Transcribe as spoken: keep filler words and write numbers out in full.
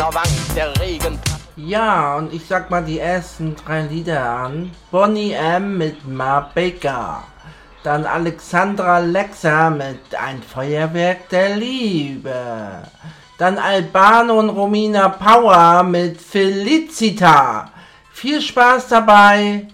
meiner Wangen der Regen. Ja, und ich sag mal die ersten drei Lieder an. Bonnie M. mit Ma Baker. Dann Alexandra Lexa mit Ein Feuerwerk der Liebe. Dann Albano und Romina Power mit Felicita. Viel Spaß dabei.